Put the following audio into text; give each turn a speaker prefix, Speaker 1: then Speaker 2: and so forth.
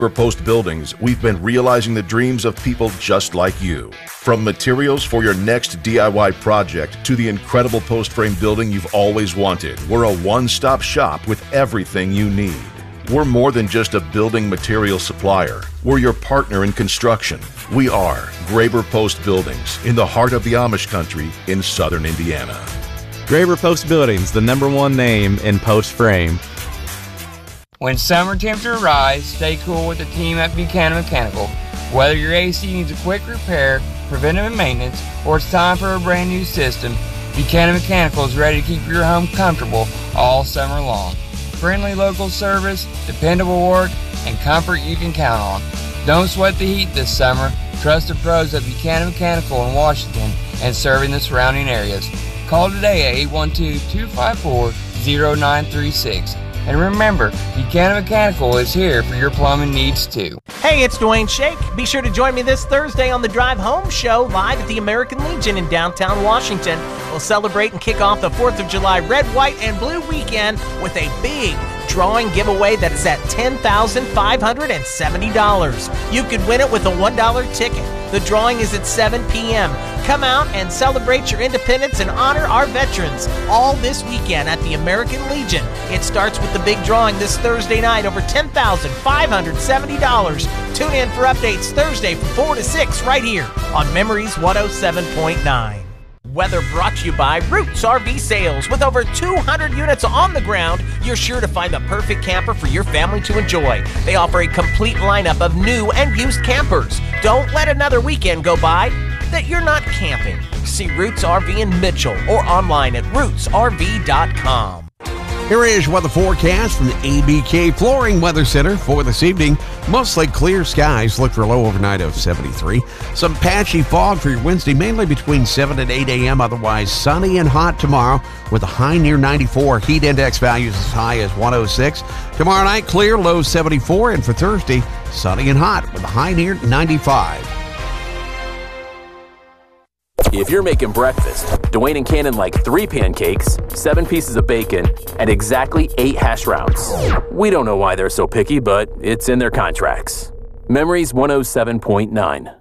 Speaker 1: Graber Post Buildings, we've been realizing the dreams of people just like you. From materials for your next DIY project to the incredible post frame building you've always wanted, we're a one-stop shop with everything you need. We're more than just a building material supplier. We're your partner in construction. We are Graber Post Buildings in the heart of the Amish country in southern Indiana.
Speaker 2: Graber Post Buildings, the #1 name in post frame.
Speaker 3: When summer temperatures rise, stay cool with the team at Buchanan Mechanical. Whether your AC needs a quick repair, preventive maintenance, or it's time for a brand new system, Buchanan Mechanical is ready to keep your home comfortable all summer long. Friendly local service, dependable work, and comfort you can count on. Don't sweat the heat this summer. Trust the pros at Buchanan Mechanical in Washington and serving the surrounding areas. Call today at 812-254-0936. And remember, Buchanan Mechanical is here for your plumbing needs too.
Speaker 4: Hey, it's Dwayne Shake. Be sure to join me this Thursday on the Drive Home Show live at the American Legion in downtown Washington. We'll celebrate and kick off the 4th of July Red, White, and Blue weekend with a big drawing giveaway that is at $10,570. You could win it with a $1 ticket. The drawing is at 7 p.m. Come out and celebrate your independence and honor our veterans all this weekend at the American Legion. It starts with the big drawing this Thursday night, over $10,570. Tune in for updates Thursday from 4 to 6 right here on Memories 107.9. Weather brought to you by Roots RV Sales. With over 200 units on the ground, you're sure to find the perfect camper for your family to enjoy. They offer a complete lineup of new and used campers. Don't let another weekend go by that you're not camping. See Roots RV in Mitchell or online at rootsrv.com.
Speaker 5: Here is weather forecast from the ABK Flooring Weather Center for this evening. Mostly clear skies. Look for a low overnight of 73. Some patchy fog for your Wednesday, mainly between 7 and 8 a.m. Otherwise sunny and hot tomorrow with a high near 94. Heat index values as high as 106. Tomorrow night, clear, low 74. And for Thursday, sunny and hot with a high near 95.
Speaker 6: If you're making breakfast, Dwayne and Cannon like 3 pancakes, 7 pieces of bacon, and exactly 8 hash browns. We don't know why they're so picky, but it's in their contracts. Memories 107.9.